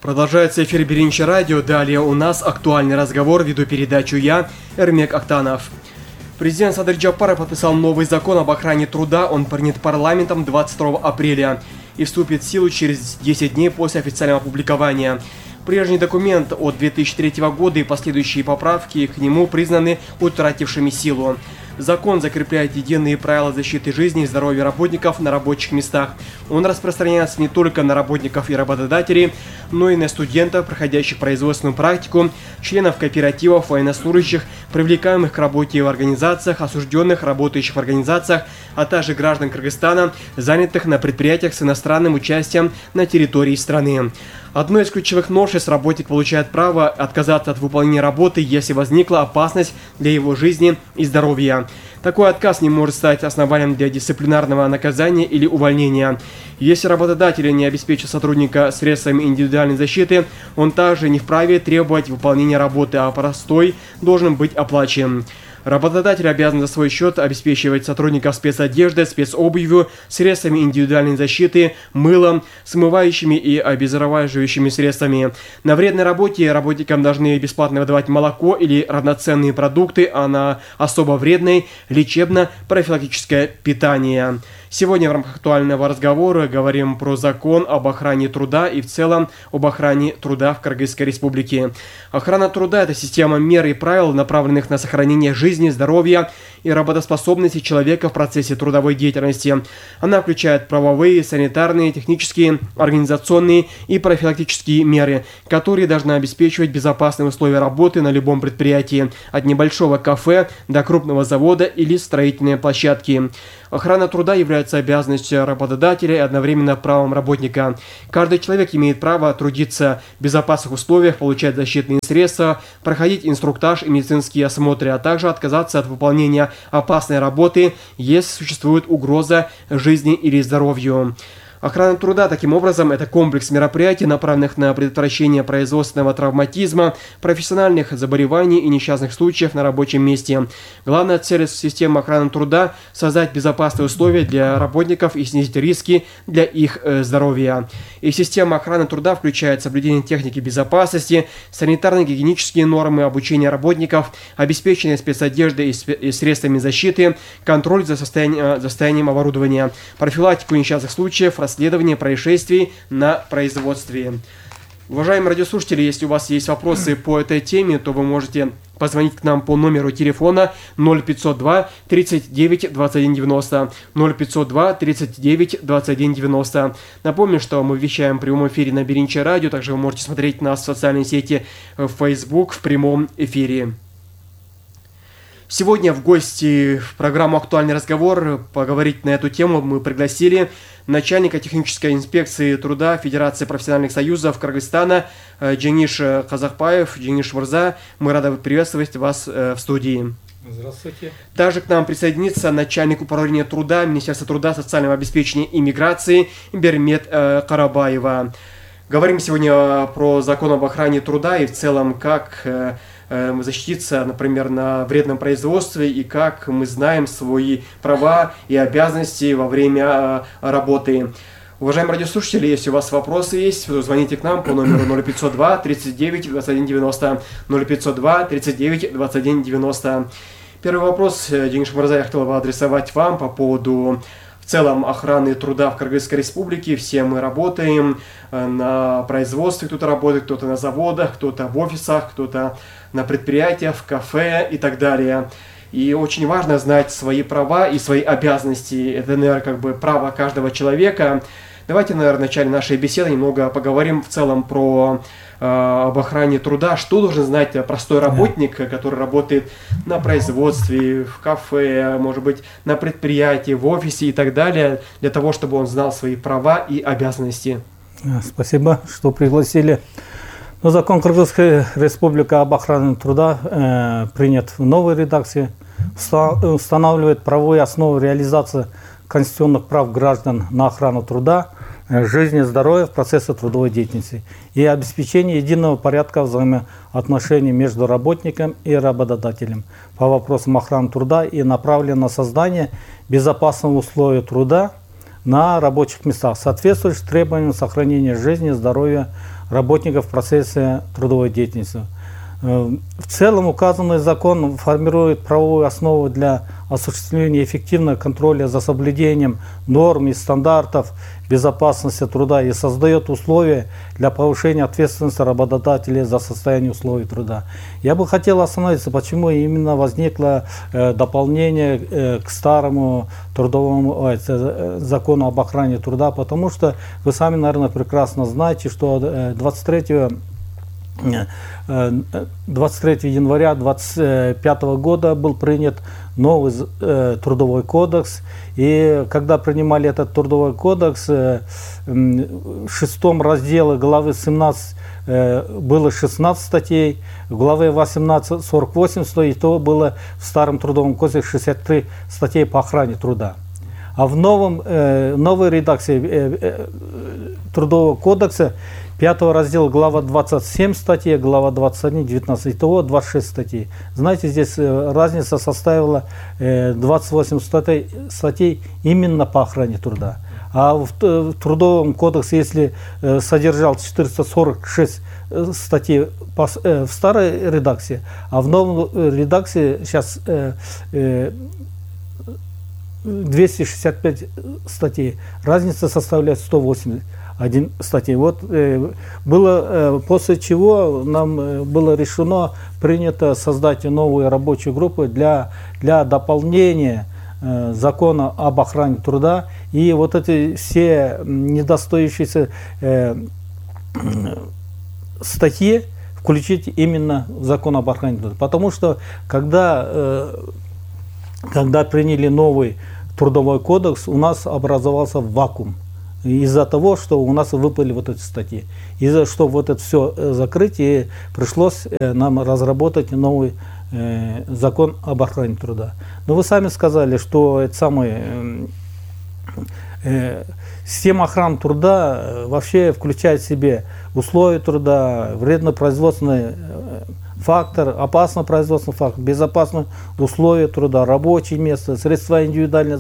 Продолжается эфир Беринча радио. Далее у нас актуальный разговор. Веду передачу я, Эрмек Ахтанов. Президент Садыр Джапаров подписал новый закон об охране труда. Он принят парламентом 22 апреля и вступит в силу через 10 дней после официального опубликования. Прежний документ от 2003 года и последующие поправки к нему признаны утратившими силу. Закон закрепляет единые правила защиты жизни и здоровья работников на рабочих местах. Он распространяется не только на работников и работодателей, но и на студентов, проходящих производственную практику, членов кооперативов, военнослужащих, привлекаемых к работе в организациях, осужденных, работающих в организациях, а также граждан Кыргызстана, занятых на предприятиях с иностранным участием на территории страны. Одно из ключевых новшеств: работник получает право отказаться от выполнения работы, если возникла опасность для его жизни и здоровья. Такой отказ не может стать основанием для дисциплинарного наказания или увольнения. Если работодатель не обеспечит сотрудника средствами индивидуальной защиты, он также не вправе требовать выполнения работы, а простой должен быть оплачен. Работодатель обязан за свой счет обеспечивать сотрудников спецодеждой, спецобувью, средствами индивидуальной защиты, мылом, смывающими и обеззараживающими средствами. На вредной работе работникам должны бесплатно выдавать молоко или равноценные продукты, а на особо вредной – лечебно-профилактическое питание. Сегодня в рамках актуального разговора говорим про закон об охране труда и в целом об охране труда в Кыргызской республике. Охрана труда – это система мер и правил, направленных на сохранение жизни, здоровья и работоспособности человека в процессе трудовой деятельности. Она включает правовые, санитарные, технические, организационные и профилактические меры, которые должны обеспечивать безопасные условия работы на любом предприятии, от небольшого кафе до крупного завода или строительной площадки. Охрана труда является обязанностью работодателя и одновременно правом работника. Каждый человек имеет право трудиться в безопасных условиях, получать защитные средства, проходить инструктаж и медицинские осмотры, а также отказаться от выполнения опасной работы, если существует угроза жизни или здоровью. Охрана труда, таким образом, это комплекс мероприятий, направленных на предотвращение производственного травматизма, профессиональных заболеваний и несчастных случаев на рабочем месте. Главная цель системы охраны труда – создать безопасные условия для работников и снизить риски для их здоровья. И система охраны труда включает соблюдение техники безопасности, санитарно-гигиенические нормы, обучение работников, обеспечение спецодеждой и средствами защиты, контроль за состоянием оборудования, профилактику несчастных случаев, расследование происшествий на производстве. Уважаемые радиослушатели, если у вас есть вопросы по этой теме, то вы можете позвонить к нам по номеру телефона 0502 39 21 90, 0502 39 21 90. Напомню, что мы вещаем в прямом эфире на Беринча радио, также вы можете смотреть нас в социальной сети Facebook в прямом эфире. Сегодня в гости в программу «Актуальный разговор» поговорить на эту тему мы пригласили начальника технической инспекции труда Федерации профессиональных союзов Кыргызстана Джениш Казахпаев. Джениш Мурза, мы рады приветствовать вас в студии. Здравствуйте. Также к нам присоединится начальник управления труда Министерства труда, социального обеспечения и миграции Бермет Карабаева. Говорим сегодня про закон об охране труда и в целом как защититься, например, на вредном производстве и как мы знаем свои права и обязанности во время работы. Уважаемые радиослушатели, если у вас вопросы есть, то звоните к нам по номеру 0502 39 21 90, 0502 39 21 90. Первый вопрос, Денис Мурза, я хотел бы адресовать вам по поводу в целом охраны труда в Кыргызской республике. Все мы работаем на производстве, кто-то работает, кто-то на заводах, кто-то в офисах, кто-то на предприятиях, в кафе и так далее. И очень важно знать свои права и свои обязанности. Это, наверное, как бы право каждого человека. Давайте, наверное, в начале нашей беседы немного поговорим в целом про об охране труда. Что должен знать простой работник, который работает на производстве, в кафе, может быть, на предприятии, в офисе и так далее, для того, чтобы он знал свои права и обязанности? Спасибо, что пригласили. Закон Кыргызской республики об охране труда принят в новой редакции, устанавливает правовые основы реализации конституционных прав граждан на охрану труда, жизни и здоровья в процессе трудовой деятельности и обеспечение единого порядка взаимоотношений между работником и работодателем по вопросам охраны труда и направлен на создание безопасных условий труда на рабочих местах, соответствующих требованиям сохранения жизни и здоровья работников в процессе трудовой деятельности. В целом указанный закон формирует правовую основу для осуществления эффективного контроля за соблюдением норм и стандартов безопасности труда и создает условия для повышения ответственности работодателей за состояние условий труда. Я бы хотел остановиться, почему именно возникло дополнение к старому трудовому закону об охране труда, потому что вы сами, наверное, прекрасно знаете, что 23 января 2025 года был принят новый трудовой кодекс. И когда принимали этот трудовой кодекс, в 6 разделе главы 17 было 16 статей, в главе 18 48 статей, то было в старом трудовом кодексе 63 статей по охране труда. А в новой редакции трудового кодекса 5 раздела, глава 27 статей, глава 21, 19, итого 26 статей. Знаете, здесь разница составила 28 статей именно по охране труда. А в Трудовом кодексе, если содержал 446 статей в старой редакции, а в новой редакции сейчас 265 статей, разница составляет 181 статей. Вот было, после чего нам было решено, принято создать новую рабочую группу для дополнения закона об охране труда, и вот эти все недостоящиеся статьи включить именно в закон об охране труда. Потому что когда приняли новый трудовой кодекс, у нас образовался вакуум из-за того, что у нас выпали вот эти статьи. Из-за что вот это все закрыть, и пришлось нам разработать новый закон об охране труда. Но вы сами сказали, что это система охраны труда вообще включает в себе условия труда, вредно-производственный фактор, опасный производственный фактор, безопасные условия труда, рабочее место, средства индивидуальной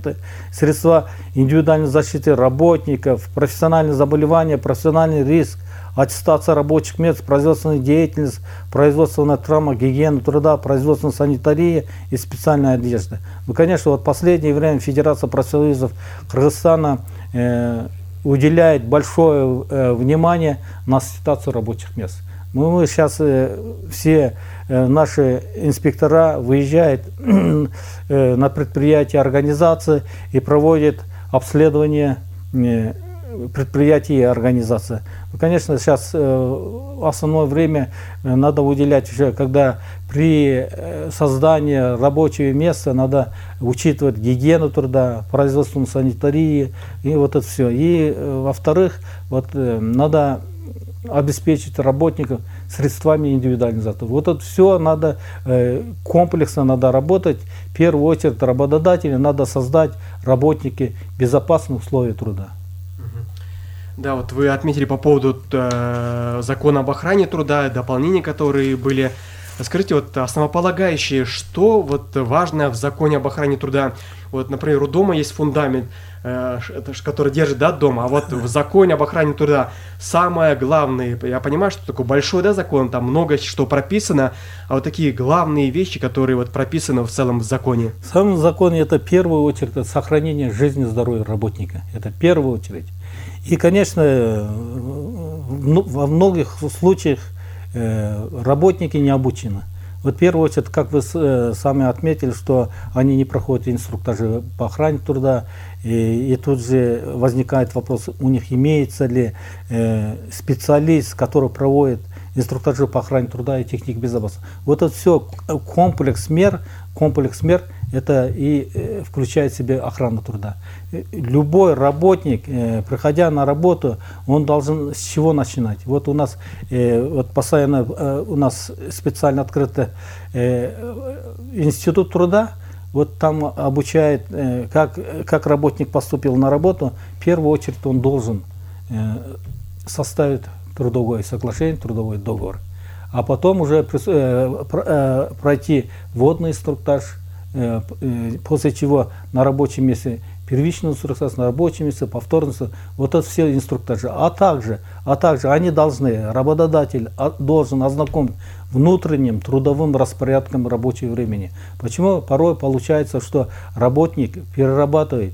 защиты работников, профессиональные заболевания, профессиональный риск, аттестация рабочих мест, производственная деятельность, производственная травма, гигиена труда, производственная санитария и специальная одежда. Ну, конечно, вот в последнее время Федерация профсоюзов Кыргызстана уделяет большое внимание на ситуацию рабочих мест. Мы сейчас все наши инспектора выезжают на предприятия, организации и проводят обследование предприятий и организаций. Конечно, сейчас основное время надо уделять уже, когда при создании рабочего места надо учитывать гигиену труда, производственную санитарию и вот это все. И во-вторых, вот надо обеспечить работников средствами индивидуальной защиты. Вот это все надо комплексно надо работать. В первую очередь работодателю надо создать работники безопасных условий труда. Да, вот вы отметили по поводу закона об охране труда, дополнения, которые были. Скажите, вот основополагающие, что вот важно в законе об охране труда? Вот, например, у дома есть фундамент, который держит, да, дом, а вот в законе об охране труда самое главное, я понимаю, что такой большой, да, закон, там много что прописано, а вот такие главные вещи, которые вот прописаны в целом в законе. В самом законе это в первую очередь это сохранение жизни и здоровья работника, это в первую очередь. И, конечно, во многих случаях работники не обучены. Вот в первую очередь, как вы сами отметили, что они не проходят инструктажи по охране труда, и тут же возникает вопрос, у них имеется ли специалист, который проводит инструктажи по охране труда и техник безопасности. Вот это все комплекс мер, это и включает в себя охрану труда. Любой работник, приходя на работу, он должен с чего начинать? Вот у нас вот постоянно у нас специально открытый институт труда, вот там обучает, как работник поступил на работу, в первую очередь он должен составить трудовое соглашение, трудовой договор, а потом уже пройти вводный инструктаж, после чего на рабочем месте первичную инструктаж на рабочем месте, повторно, вот это все инструктажи. А также они должны, работодатель должен ознакомить внутренним трудовым распорядком рабочего времени. Почему порой получается, что работник перерабатывает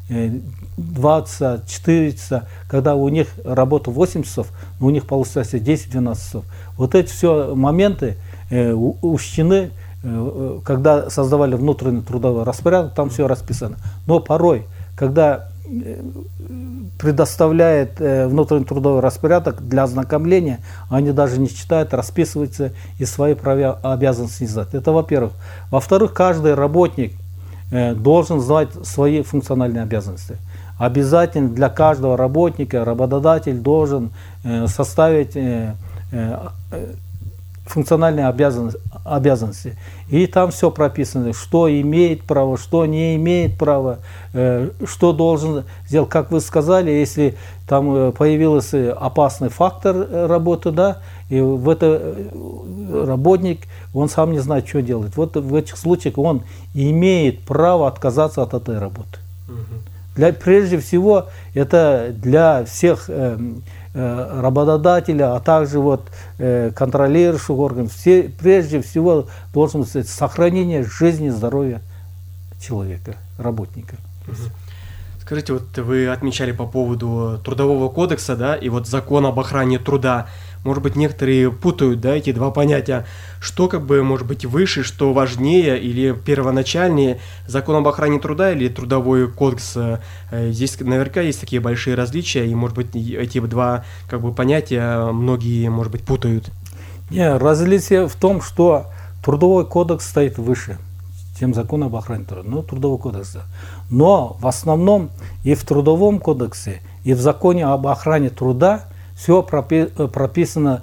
20, 4 часа, когда у них работа 8 часов, но у них получается 10-12 часов. Вот эти все моменты учтены, когда создавали внутренний трудовой распорядок, там все расписано. Но порой, когда предоставляет внутренний трудовой распорядок для ознакомления, они даже не читают, расписываются и свои права обязанности не знают. Это во-первых. Во-вторых, каждый работник должен знать свои функциональные обязанности. Обязательно для каждого работника работодатель должен составить функциональные обязанности. И там все прописано, что имеет право, что не имеет права, что должен сделать. Как вы сказали, если там появился опасный фактор работы, да, и в это работник, он сам не знает, что делать. Вот в этих случаях он имеет право отказаться от этой работы. Прежде всего, это для всех работодателя, а также контролирующих органов, прежде всего должен быть сохранение жизни и здоровья человека, работника. Скажите, вот вы отмечали по поводу Трудового кодекса, да, и вот закон об охране труда. Может быть, некоторые путают, да, эти два понятия. Что может быть выше, что важнее или первоначальнее, закон об охране труда или Трудовой кодекс? Здесь наверняка есть такие большие различия, и, может быть, эти два понятия многие, может быть, путают. Нет, различие в том, что Трудовой кодекс стоит выше, чем закон об охране труда. Ну, Трудовой кодекс. Но в основном и в Трудовом кодексе, и в законе об охране труда все прописано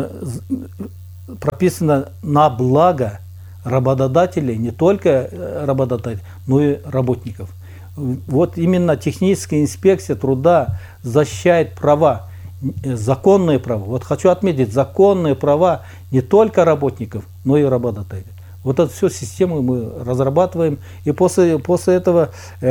на благо работодателей, не только работодателей, но и работников. Вот именно техническая инспекция труда защищает права, законные права. Вот хочу отметить, законные права не только работников, но и работодателей. Вот эту всю систему мы разрабатываем, и после этого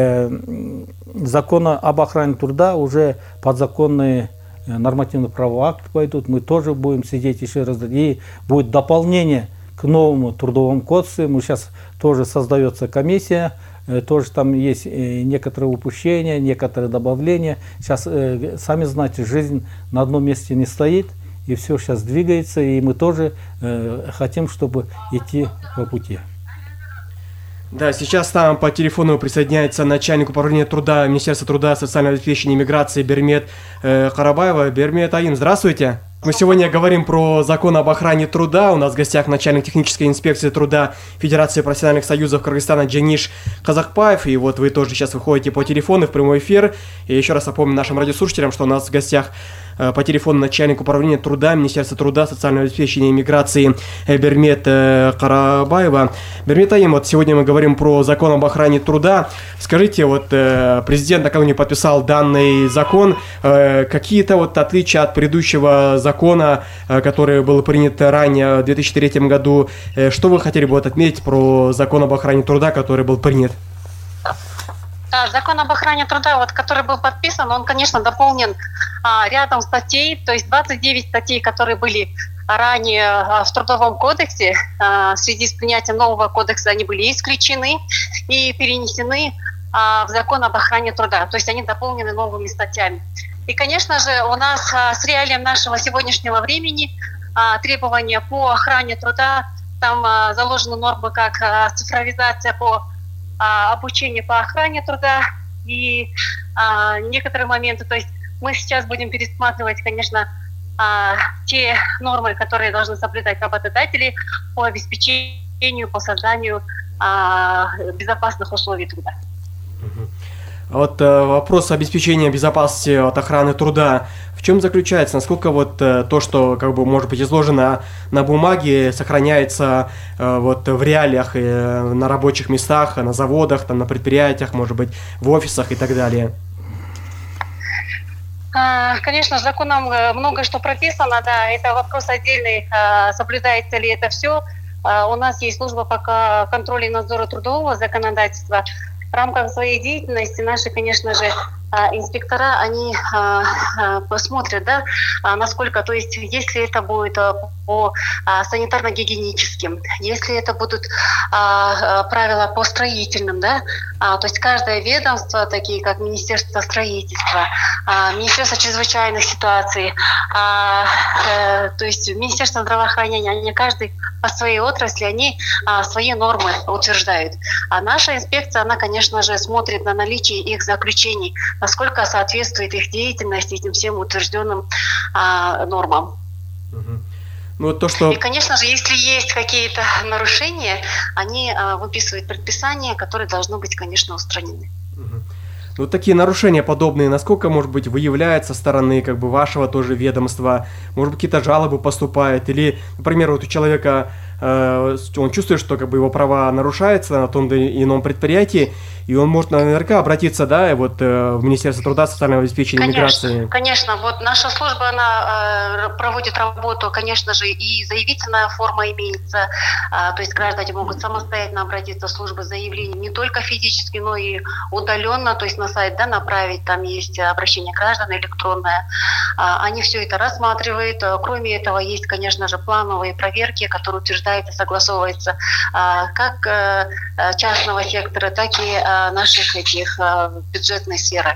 закона об охране труда уже подзаконные нормативные правовые акты пойдут, мы тоже будем сидеть еще раз, и будет дополнение к новому Трудовому кодексу. Мы сейчас тоже создается комиссия, тоже там есть некоторые упущения, некоторые добавления. Сейчас, сами знаете, жизнь на одном месте не стоит, и все сейчас двигается, и мы тоже хотим, чтобы идти по пути. Да, сейчас нам по телефону присоединяется начальник управления труда Министерства труда, социального обеспечения и миграции Бермет Карабаева. Бермет Аим, здравствуйте. Мы сегодня говорим про закон об охране труда. У нас в гостях начальник технической инспекции труда Федерации профессиональных союзов Кыргызстана Джениш Казакпаев. И вот вы тоже сейчас выходите по телефону в прямой эфир. И еще раз напомню нашим радиослушателям, что у нас в гостях по телефону начальник управления труда Министерства труда, социального обеспечения и миграции Бермет Карабаева. Бермет Аим, вот сегодня мы говорим про закон об охране труда. Скажите, вот президент накануне подписал данный закон. Какие-то отличия от предыдущего закона, который был принят ранее в 2003 году. Что вы хотели бы отметить про закон об охране труда, который был принят? Да, закон об охране труда, который был подписан, он, конечно, дополнен рядом статей, то есть 29 статей, которые были ранее в Трудовом кодексе, в связи с принятием нового кодекса они были исключены и перенесены в закон об охране труда, то есть они дополнены новыми статьями. И, конечно же, у нас с реалием нашего сегодняшнего времени требования по охране труда, там заложены нормы, как цифровизация по обучению по охране труда и некоторые моменты. То есть мы сейчас будем пересматривать, конечно, те нормы, которые должны соблюдать работодатели по обеспечению, по созданию безопасных условий труда. А вот вопрос обеспечения безопасности от охраны труда, в чем заключается? Насколько то, что может быть изложено на бумаге, сохраняется в реалиях на рабочих местах, на заводах, на предприятиях, может быть, в офисах и так далее? Конечно, законом многое что прописано, да, это вопрос отдельный, соблюдается ли это все. У нас есть служба по контролю и надзору трудового законодательства, в рамках своей деятельности наши, конечно же, инспектора, они посмотрят, да, насколько, то есть, если это будет по санитарно-гигиеническим, если это будут правила по строительным, да, то есть каждое ведомство, такие как Министерство строительства, Министерство чрезвычайных ситуаций, то есть Министерство здравоохранения, они каждый по своей отрасли, они свои нормы утверждают. А наша инспекция, она, конечно же, смотрит на наличие их заключений, насколько соответствует их деятельность этим всем утвержденным нормам. Ну, вот то, что... И, конечно же, если есть какие-то нарушения, они выписывают предписания, которые должны быть, конечно, устранены. Ну, такие нарушения подобные, насколько, может быть, выявляются со стороны как бы вашего тоже ведомства? Может быть, какие-то жалобы поступают? Или, например, вот у человека, он чувствует, что как бы его права нарушаются на том или ином предприятии, и он может наверняка обратиться, да, вот в Министерство труда, социального обеспечения и миграции. Конечно, вот наша служба, она проводит работу, конечно же, и заявительная форма имеется, то есть граждане могут самостоятельно обратиться в службу заявления не только физически, но и удаленно, то есть на сайт, да, направить, там есть обращение граждан электронное, они все это рассматривают. Кроме этого, есть, конечно же, плановые проверки, которые утверждаются, согласовываются как частного сектора, так и наших этих бюджетной сферы.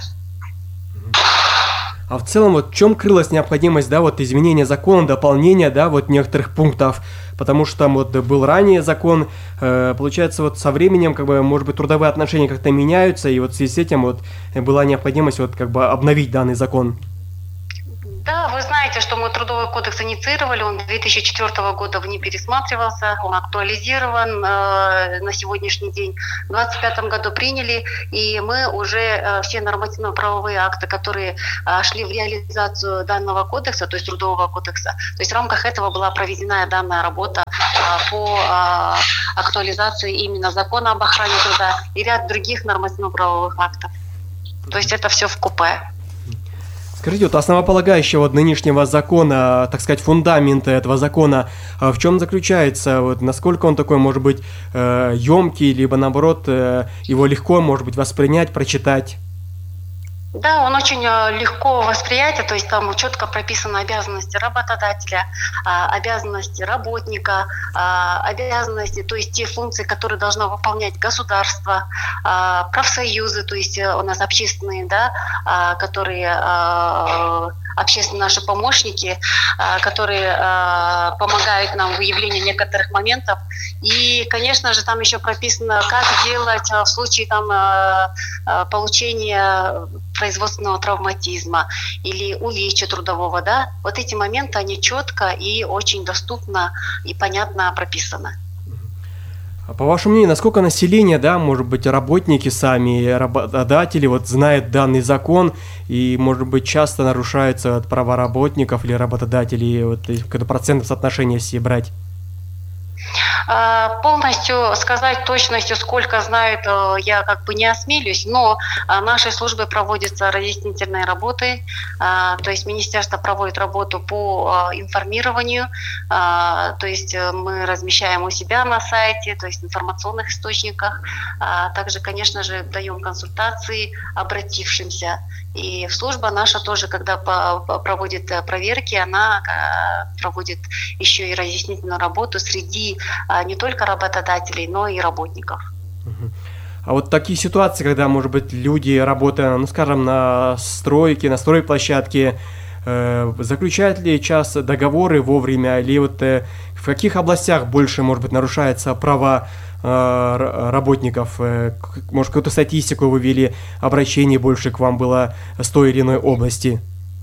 А в целом, вот в чем крылась необходимость, да, вот изменения закона, дополнения, да, вот некоторых пунктов, потому что там вот был ранее закон, получается, вот со временем, как бы, может быть, трудовые отношения как-то меняются, и вот в связи с этим вот была необходимость вот как бы обновить данный закон. Да, вы знаете, что мы Трудовой кодекс инициировали, он 2004 года не пересматривался, он актуализирован на сегодняшний день. В 2025 году приняли, и мы уже все нормативно-правовые акты, которые шли в реализацию данного кодекса, то есть Трудового кодекса, то есть в рамках этого была проведена данная работа по актуализации именно закона об охране труда и ряд других нормативно-правовых актов. То есть это все вкупе. Скажите, вот основополагающего вот нынешнего закона, так сказать, фундамента этого закона, в чем заключается? Вот насколько он такой, может быть, емкий, либо наоборот, его легко, может быть, воспринять, прочитать? Да, он очень легко восприятие, то есть там четко прописаны обязанности работодателя, обязанности работника, обязанности, то есть те функции, которые должно выполнять государство, профсоюзы, то есть у нас общественные, да, которые общественные наши помощники, которые помогают нам в выявлении некоторых моментов. И, конечно же, там еще прописано, как делать в случае там получения производственного травматизма или увечья трудового, да. Вот эти моменты, они четко и очень доступно и понятно прописаны. А по вашему мнению, насколько население, да, может быть, работники сами, работодатели, вот знают данный закон, и, может быть, часто нарушаются вот права работников или работодателей, вот какое-то процентное соотношение если брать? Полностью сказать точностью, сколько знают, я как бы не осмелюсь, но нашей службой проводятся разъяснительные работы, то есть министерство проводит работу по информированию, то есть мы размещаем у себя на сайте, то есть в информационных источниках, также, конечно же, даем консультации обратившимся. И служба наша тоже, когда проводит проверки, она проводит еще и разъяснительную работу среди не только работодателей, но и работников. А вот такие ситуации, когда, может быть, люди, работая, ну, скажем, на стройке, на стройплощадке, заключают ли часто договоры вовремя, или вот в каких областях больше, может быть, нарушаются права работников? Может, какую-то статистику вы ввели, обращений больше к вам было с той или иной области?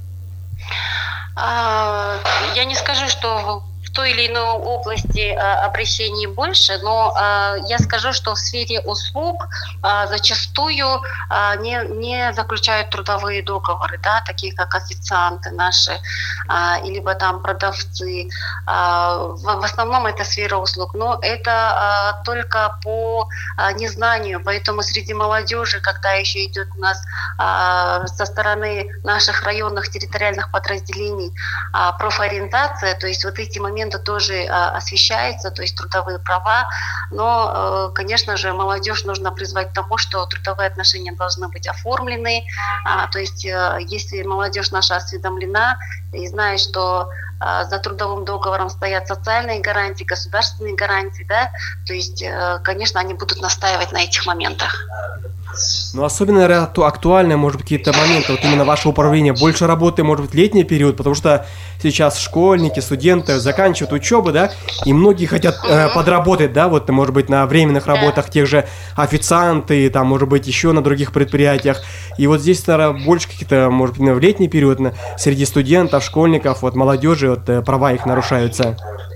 Я не скажу, что в той или иной области обращений больше, но я скажу, что в сфере услуг зачастую не заключают трудовые договоры, да, такие как официанты наши, либо там продавцы. В основном это сфера услуг, но это только по незнанию, поэтому среди молодежи, когда еще идет у нас со стороны наших районных территориальных подразделений профориентация, то есть вот эти моменты моменты тоже освещаются, то есть трудовые права, но, конечно же, молодежь нужно призвать к тому, что трудовые отношения должны быть оформлены, то есть если молодежь наша осведомлена и знает, что за трудовым договором стоят социальные гарантии, государственные гарантии, да, то есть, конечно, они будут настаивать на этих моментах. Ну, особенно, наверное, актуальны, может быть, какие-то моменты, вот именно ваше управление, больше работы, может быть, летний период, потому что сейчас школьники, студенты заканчивают учебу, да, и многие хотят подработать, да, вот, может быть, на временных работах, тех же официанты, там, может быть, еще на других предприятиях, и вот здесь, наверное, больше какие-то, может быть, в летний период среди студентов, школьников, вот, молодежи, вот, права их нарушаются.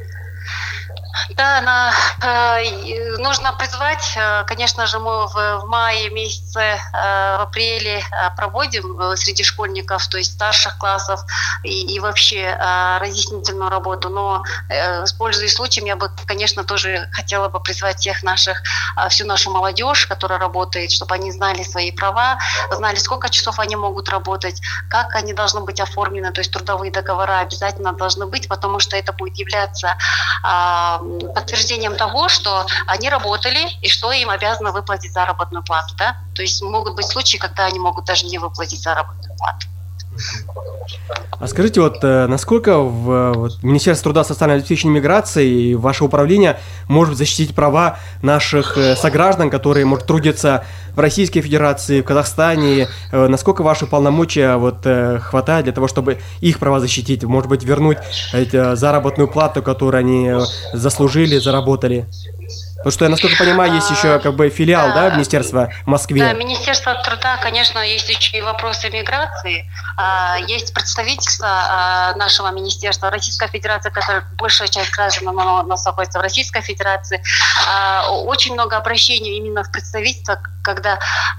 Да, нужно призвать, конечно же, мы в мае месяце, в апреле проводим среди школьников, то есть старших классов и вообще разъяснительную работу, но, пользуясь случаем, я бы, конечно, тоже хотела бы призвать всю нашу молодежь, которая работает, чтобы они знали свои права, знали, сколько часов они могут работать, как они должны быть оформлены, то есть трудовые договора обязательно должны быть, потому что это будет являться подтверждением того, что они работали и что им обязаны выплатить заработную плату, да? То есть могут быть случаи, когда они могут даже не выплатить заработную плату. А скажите, вот насколько Министерство труда, социального обеспечения и миграции и ваше управление может защитить права наших сограждан, которые, может, трудятся в Российской Федерации, в Казахстане, насколько ваши полномочия хватает для того, чтобы их права защитить, может быть, вернуть заработную плату, которую они заслужили, заработали? Потому что, я, насколько понимаю, есть еще филиал, да, министерства в Москве. Да, Министерство труда, конечно, есть еще и вопросы миграции. Есть представительство нашего министерства, Российской Федерации, которая большая часть граждан находится в Российской Федерации. Очень много обращений именно в представительство, когда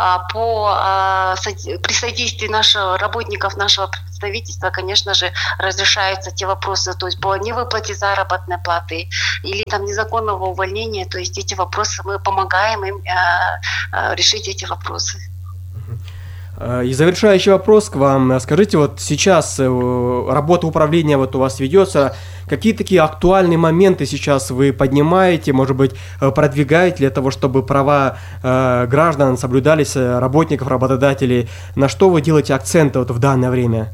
при содействии работников нашего представительства, конечно же, разрешаются те вопросы, то есть по невыплате заработной платы или там незаконного увольнения, то есть эти вопросы, мы помогаем им решить эти вопросы. И завершающий вопрос к вам. Скажите, вот сейчас работа управления у вас ведется, какие такие актуальные моменты сейчас вы поднимаете, может быть, продвигаете для того, чтобы права граждан соблюдались, работников, работодателей? На что вы делаете акценты в данное время?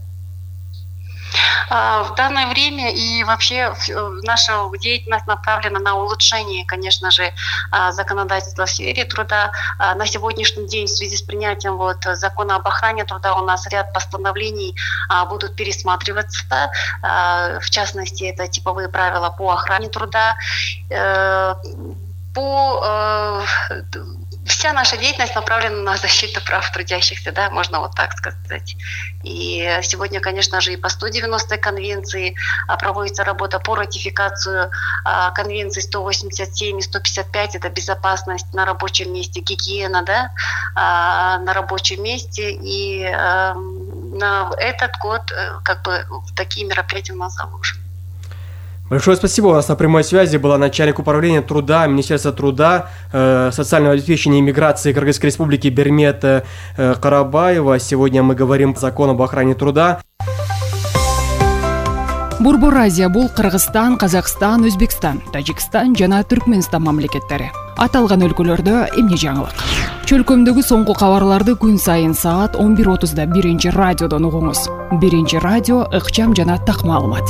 В данное время и вообще наша деятельность направлена на улучшение, конечно же, законодательства в сфере труда. На сегодняшний день в связи с принятием закона об охране труда у нас ряд постановлений будут пересматриваться. В частности, это типовые правила по охране труда. Вся наша деятельность направлена на защиту прав трудящихся, да, можно вот так сказать. И сегодня, конечно же, и по 190-й конвенции проводится работа по ратификацию конвенций 187 и 155, это безопасность на рабочем месте, гигиена, да, на рабочем месте. И на этот год такие мероприятия у нас заложены. Большое спасибо. У нас на прямой связи была начальник управления труда, Министерства труда, социального обеспечения и миграции Кыргызской республики Бермет Карабаева. Сегодня мы говорим о законе об охране труда. Борбор Азия бул Кыргызстан, Казахстан, Өзбекстан, Тажикстан жана Түркменстан мамлекеттери. Аталган өлкөлөрдө эмне жаңылык? Чөлкөмдөгү соңку кабарларды күн сайын саат 11:30 биринчи радиодон угуңуз. Биринчи радио ыкчам жана так маалымат.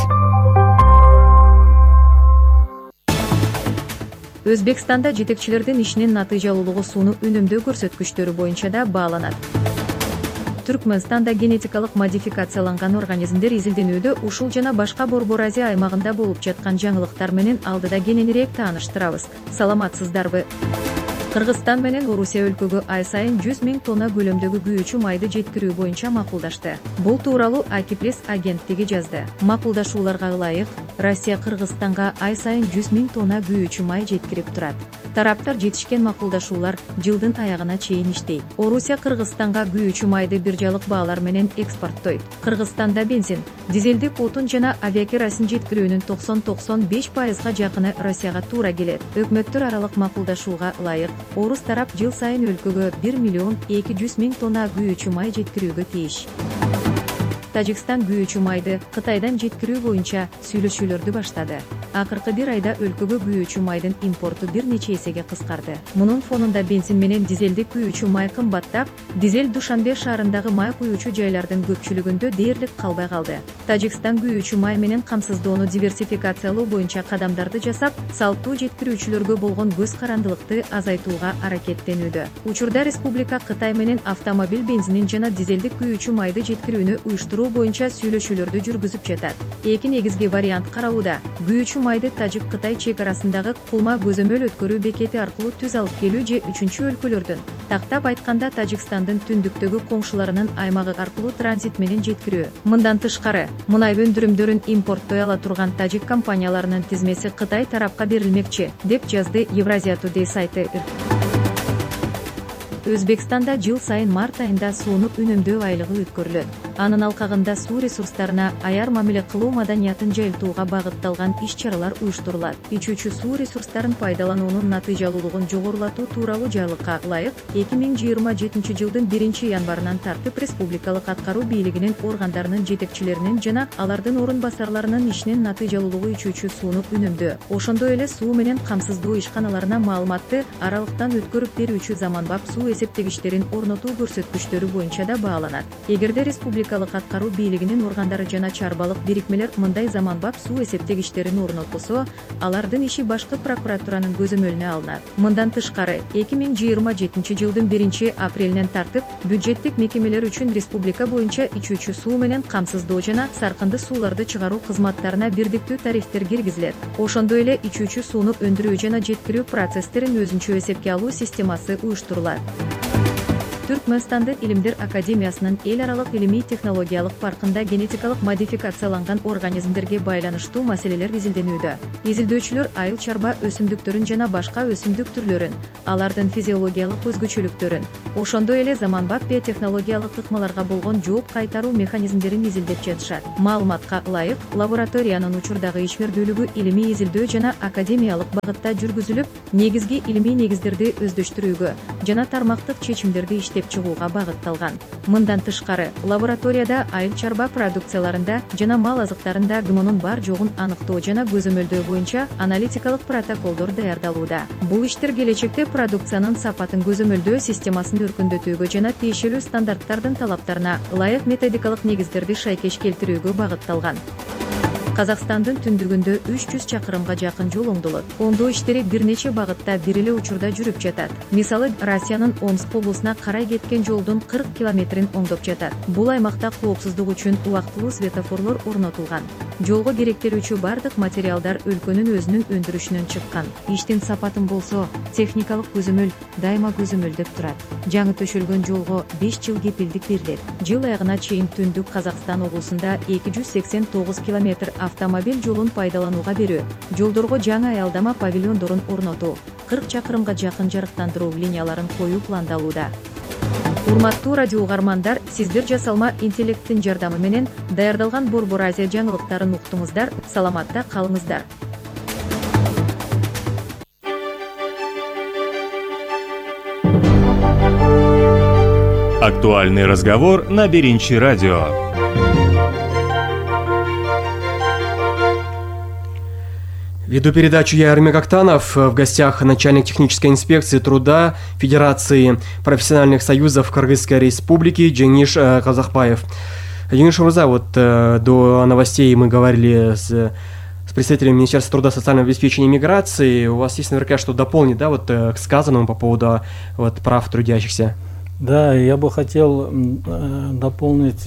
Өзбекстанда жетекчилердин ишинин натыйжалуулугу сууну үнөмдөө көрсөткүчтөрү боюнча да бааланат. Түркмөнстанда генетикалык модификацияланган организмдер изилденүүдө ушул жана башка Борбор Азия аймагында болуп жаткан жаңылыктар менен алдыда кененирээк тааныштырабыз. Саламатсыздарбы? Кыргызстан менен Орусия өлкөгө ай сайын 100 000 тонна көлөмдөгү күйүүчү майды жеткирүү боюнча макулдашты. Бул тууралуу Акипресс агенттиги жазды. Макулдашууларга ылайык, Россия Кыргызстанга ай сайын 100 000 тонна күйүүчү май жеткирип турат. Тараптар жетишкен макулдашуулар жылдын аягына чейин иштейт. Орусия Кыргызстанга күйүүчү майды биржалык баалар менен экспорттойт. Кыргызстанда бензин, дизелдик отун жана авиакерасын жеткирүүнүн 90-95% жакыны Россияга туура келет. Өкмөттөр аралык макулдашууга ылайык Орус тарап жыл сайын өлкөгө 1 200 000 тонна күйүүчү май жеткирүүгө тийиш. Тажикстан күйүүчү майды Кытайдан жеткирүү боюнча сүйлөшүүлөрдү баштады. Акыркы бир айда өлкөгө күйүүчү майдын импорту бир нече эсеге кыскарды. Мунун фонунда бензин менен дизелди күйүүчү май кымбаттап, дизель Душанбе шаарындагы май күйүүчү жайлардын көпчүлүгүндө дээрлик калбай калды. Тажикстан күйүүчү май менен камсыздоону диверсификациялоо боюнча кадамдарды жасап, салттуу жеткирүүчүлөргө болгон көз карандылыкты азайтууга аракеттенүүдө. Учурда республика Кытай менен автомобиль бензинин жана дизелдик күйүүчү майды жеткирүүнү уюштуруу боюнча сүйлөшүүлөрдү жүргүзүп жатат. Эки негизги вариант каралууда. Күйүүчү майды Тажик-Кытай чек арасындагы кулма көзөмөл өткөрүү бекети аркылуу түз алып келүү же үчүнчү өлкөлөрдүн, тактап айтканда Тажикстандын түндүктөгү коңшуларынын аймагы аркылуу транзит менен жеткирүү. Мындан тышкары, мунай өндүрүмдөрүн импорттой ала турган тажик компанияларынын тизмеси Кытай тарапка берилмекчи, деп жазды Евразия Today сайты. Өзбекстанда жыл сайын март айында сууну үнөмдөө айлыгы өткөрүлөт. Анын алкагында суу ресурстарына аяр мамиле кылуу маданиятын жайылтууга багытталган иш-чаралар уюштурулат. Ичүүчү суу ресурстарын пайдалануунун натыйжалуулугун жогорулатуу тууралуу жарлыкка ылайык 2027 жылдын 1-январынан тартып республикалык аткаруу бийлигинин органдарынын жетекчилеринин жана алардын орун басарларынын ишинин натыйжалуулугу ичүүчү сууну үнөмдөө, ошондой эле суу менен камсыздоо ишканаларына маалыматты аралыктан өткөрүп берүүчү заманбап суу эсептегичтерин орнотуу көрсөткүчтөрү боюнча да бааланат. Эгерде республикалык аткаруу бийлигинин органдары жана чарбалык бирикмелер мындай заманбап суу эсептегичтерин орнотпосо, алардын иши башкы прокуратуранын көзөмөлүнө алынат. Мындан тышкары, 2027 жылдын 1-апрелинен тартып, бюджеттик мекемелер үчүн республика боюнча ичүүчү суу менен камсыздоо жана саркынды сууларды чыгаруу кызматтарына бирдиктүү тарифтер киргизилет. Ошондой эле ичүүчү сууну өндүрүү жана жеткирүү процесстерин өзүнчө эсепке алуу системасы уюштурулат. Түркмөнстандын Илимдер академиясынын эл аралык илимий технологиялык паркында генетикалык модификацияланган организмдерге байланыштуу маселелер изилденүүдө. Изилдөөчүлөр айыл чарба өсүмдүктөрүн жана башка өсүмдүк түрлөрүн, алардын физиологиялык өзгөчөлүктөрүн, ошондой эле заманбап биотехнологиялык ыкмаларга болгон жооп кайтаруу механизмдерин изилдеп жатышат. Маалыматка ылайык, лабораториянын учурдагы ишмердүүлүгү илимий изилдөө жана академиялык багытта жүргүзүлүп, негизги илимий негиздерди өздөштүрүүгө жана тармактык чечимдерди иштеп чыгууга багытталган. Мындан тышкары, лабораторияда айыл чарба продукцияларында жана мал азыктарында ГМОнун бар жогун аныктоо жана көзөмөлдөө боюнча аналитикалык протоколдор даярдалууда. Бул иштер келечекте продукциянын сапатын көзөмөлдөө системасын өркүндөтүүгө жана тиешелүү стандарттардын талаптарына ылайык методикалык негиздерди шайкеш келтирүүгө багытталган. Казакстандын түндүгүндө 300 чакырымга жакын жол оңдолот. Оңдоо иштери бир нече багытта бир эле учурда жүрүп жатат. Мисалы, Россиянын Омск облусуна карай кеткен жолдун 40 километрин оңдоп жатат. Бул аймакта коопсуздук үчүн убактылуу светофорлор орнотулган. Жолго керектелүүчү бардык материалдар өлкөнүн өзүнүн өндүрүшүнөн чыккан. Иштин сапатын болсо, техникалык көзөмөл дайыма көзөмөлдөп турат. Жаңы төшөлгөн жолго 5 жыл кепилдик берилет. Жыл аягына чейин түндүк Казакстан облусунда 289 километр автомобиль жолун пайдаланууга берүү, жолдорго жаңы аялдама павильондорун орнотуу, 40 чакырымга жакын жарыктандыруу линияларын коюу пландалууда. Урматтуу радио угармандар, сиздер жасалма интеллекттин жардамы менен даярдалган Борбор Азия жаңылыктарын уктуңуздар, саламатта калыңыздар. Актуальный разговор на Беринчи радио. Веду передачу я, Эрмек Актанов. В гостях начальник технической инспекции труда Федерации профессиональных союзов Кыргызской республики Джениш Казахбаев. Джениш Урза, вот до новостей мы говорили с представителем Министерства труда и социального обеспечения и миграции. У вас есть наверняка что дополнить, да, вот к сказанному по поводу вот, прав трудящихся? Да, я бы хотел дополнить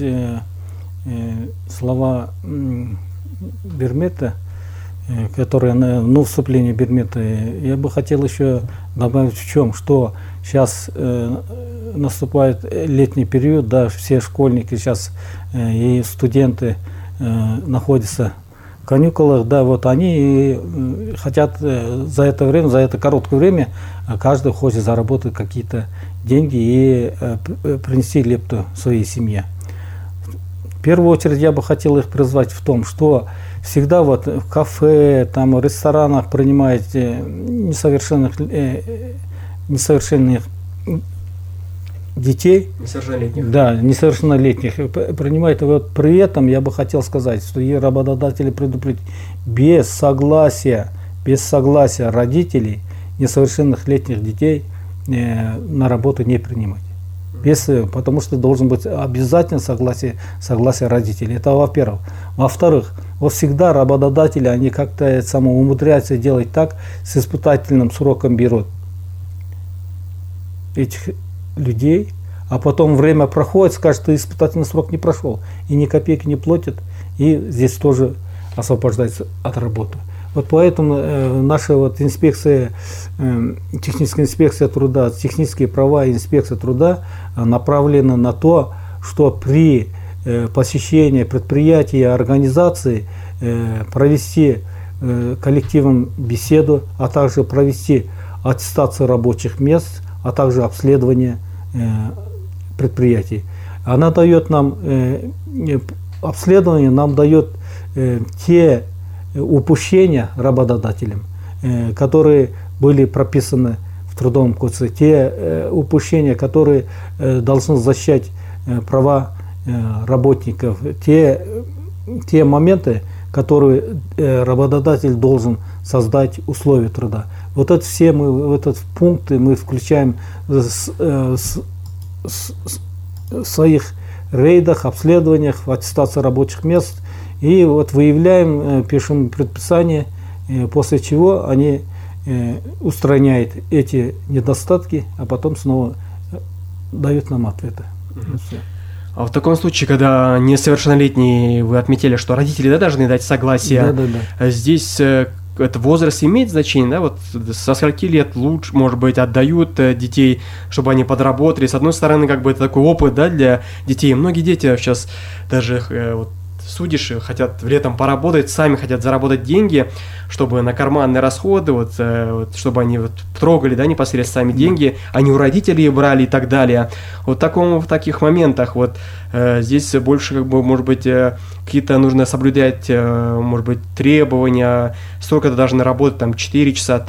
слова Бермета, которые, ну, вступление Бермета. Я бы хотел еще добавить в чем, что сейчас наступает летний период, да, все школьники сейчас и студенты находятся в каникулах, да, вот они хотят за это время, за это короткое время, каждый хочет заработать какие-то деньги и принести лепту своей семье. В первую очередь я бы хотел их призвать в том, что всегда вот в кафе, там, в ресторанах принимаете несовершенных детей, Несовершеннолетних. да, несовершеннолетних, принимает. Вот при этом я бы хотел сказать, что и работодатели предупредить, без согласия родителей несовершеннолетних детей на работу не принимать. Потому что должен быть обязательно согласие родителей. Это во-первых. Во-вторых, всегда работодатели, они как-то умудряются делать так, с испытательным сроком берут этих людей, а потом время проходит, скажет, что испытательный срок не прошел, и ни копейки не платят, и здесь тоже освобождается от работы. Вот поэтому наша инспекция, техническая инспекция труда, технические права и инспекция труда направлена на то, что при посещении предприятий и организаций провести коллективную беседу, а также провести аттестацию рабочих мест, а также обследование предприятий. Она дает нам, обследование нам дает те упущения работодателям, которые были прописаны в Трудовом кодексе, те упущения, которые должны защищать права работников, те моменты, которые работодатель должен создать условия труда. Вот это все мы в этот пункт мы включаем в своих рейдах, обследованиях, в аттестации рабочих мест. И выявляем, пишем предписание, после чего они устраняют эти недостатки, а потом снова дают нам ответы. А в таком случае, когда несовершеннолетние, вы отметили, что родители должны дать согласие, здесь это возраст имеет значение, да? Со скольки лет лучше, может быть, отдают детей, чтобы они подработали. С одной стороны, это такой опыт, да, для детей. Многие дети сейчас даже судишь, хотят летом поработать, сами хотят заработать деньги, чтобы на карманные расходы, чтобы они трогали, да, непосредственно сами деньги, они у родителей брали и так далее. В таких моментах здесь больше, может быть, какие-то нужно соблюдать, может быть, требования, сколько ты должен работать, 4 часа,